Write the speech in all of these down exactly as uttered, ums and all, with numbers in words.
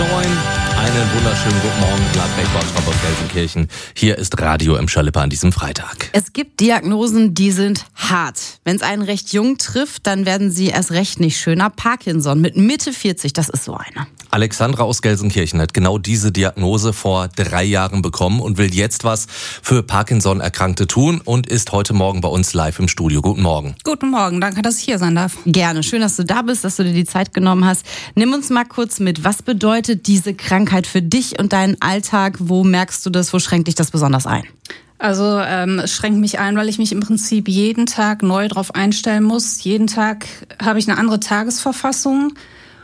neun. Einen wunderschönen guten Morgen, Gladbeck, Bottrop und Gelsenkirchen. Hier ist Radio im Schalippe an diesem Freitag. Es gibt Diagnosen, die sind hart. Wenn es einen recht jung trifft, dann werden sie erst recht nicht schöner. Parkinson mit Mitte vierzig, das ist so eine. Alexandra aus Gelsenkirchen hat genau diese Diagnose vor drei Jahren bekommen und will jetzt was für Parkinson-Erkrankte tun und ist heute Morgen bei uns live im Studio. Guten Morgen. Guten Morgen, danke, dass ich hier sein darf. Gerne, schön, dass du da bist, dass du dir die Zeit genommen hast. Nimm uns mal kurz mit, was bedeutet diese Krankheit für dich und deinen Alltag? Wo merkst du das, wo schränkt dich das besonders ein? Also ähm, es schränkt mich ein, weil ich mich im Prinzip jeden Tag neu drauf einstellen muss. Jeden Tag habe ich eine andere Tagesverfassung.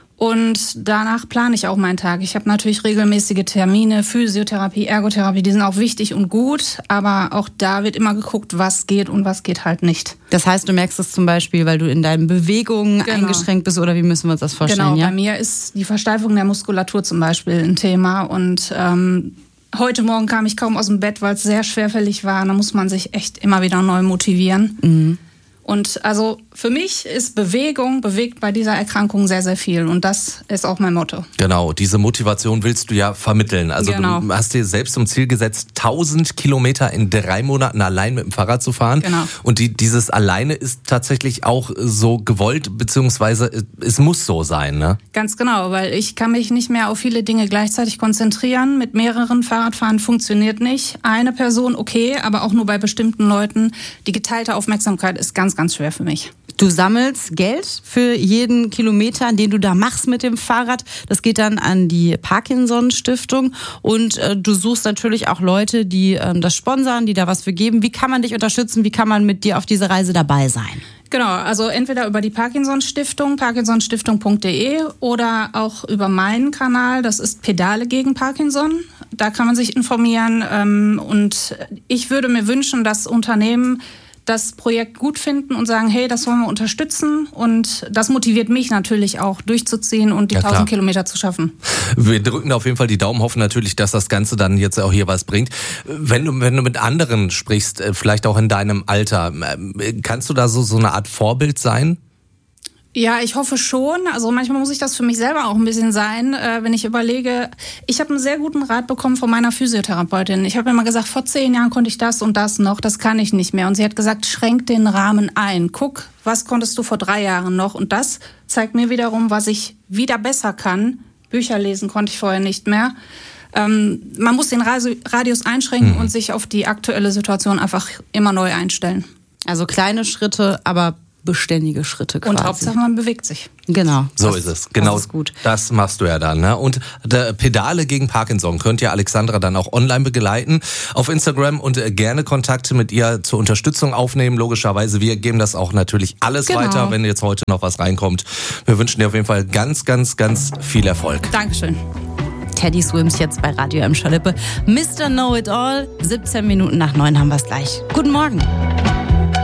Und danach plane ich auch meinen Tag. Ich habe natürlich regelmäßige Termine, Physiotherapie, Ergotherapie, die sind auch wichtig und gut. Aber auch da wird immer geguckt, was geht und was geht halt nicht. Das heißt, du merkst es zum Beispiel, weil du in deinen Bewegungen Genau. eingeschränkt bist, oder wie müssen wir uns das vorstellen? Genau, ja? bei mir ist die Versteifung der Muskulatur zum Beispiel ein Thema. Und ähm, heute Morgen kam ich kaum aus dem Bett, weil es sehr schwerfällig war. Da muss man sich echt immer wieder neu motivieren. Mhm. Und also für mich ist Bewegung, bewegt bei dieser Erkrankung sehr, sehr viel. Und das ist auch mein Motto. Genau, diese Motivation willst du ja vermitteln. Also Genau. Du hast dir selbst zum Ziel gesetzt, tausend Kilometer in drei Monaten allein mit dem Fahrrad zu fahren. Genau. Und die, dieses alleine ist tatsächlich auch so gewollt, beziehungsweise es muss so sein, ne? Ganz genau, weil ich kann mich nicht mehr auf viele Dinge gleichzeitig konzentrieren. Mit mehreren Fahrradfahren funktioniert nicht. Eine Person okay, aber auch nur bei bestimmten Leuten. Die geteilte Aufmerksamkeit ist ganz, ganz schwer für mich. Du sammelst Geld für jeden Kilometer, den du da machst mit dem Fahrrad. Das geht dann an die Parkinson-Stiftung. Und äh, du suchst natürlich auch Leute, die äh, das sponsern, die da was für geben. Wie kann man dich unterstützen? Wie kann man mit dir auf dieser Reise dabei sein? Genau, also entweder über die Parkinson-Stiftung, parkinson stiftung punkt de oder auch über meinen Kanal, das ist Pedale gegen Parkinson. Da kann man sich informieren. Ähm, und ich würde mir wünschen, dass Unternehmen das Projekt gut finden und sagen, hey, das wollen wir unterstützen. Und das motiviert mich natürlich auch, durchzuziehen und die Ja, tausend klar. Kilometer zu schaffen. Wir drücken auf jeden Fall die Daumen, hoffen natürlich, dass das Ganze dann jetzt auch hier was bringt. Wenn du, wenn du mit anderen sprichst, vielleicht auch in deinem Alter, kannst du da so, so eine Art Vorbild sein? Ja, ich hoffe schon. Also manchmal muss ich das für mich selber auch ein bisschen sein, äh, wenn ich überlege. Ich habe einen sehr guten Rat bekommen von meiner Physiotherapeutin. Ich habe immer gesagt, vor zehn Jahren konnte ich das und das noch, das kann ich nicht mehr. Und sie hat gesagt, schränk den Rahmen ein. Guck, was konntest du vor drei Jahren noch? Und das zeigt mir wiederum, was ich wieder besser kann. Bücher lesen konnte ich vorher nicht mehr. Ähm, man muss den Radius einschränken mhm. und sich auf die aktuelle Situation einfach immer neu einstellen. Also kleine Schritte, aber beständige Schritte quasi. Und Hauptsache, man bewegt sich. Genau. So das, ist es. Genau. Das ist gut. Das machst du ja dann, ne? Und der Pedale gegen Parkinson könnt ihr Alexandra dann auch online begleiten auf Instagram und gerne Kontakte mit ihr zur Unterstützung aufnehmen. Logischerweise, wir geben das auch natürlich alles Genau. weiter, wenn jetzt heute noch was reinkommt. Wir wünschen dir auf jeden Fall ganz, ganz, ganz viel Erfolg. Dankeschön. Teddy Swims jetzt bei Radio im Schalippe. Mister Know It All. siebzehn Minuten nach neun haben wir es gleich. Guten Morgen.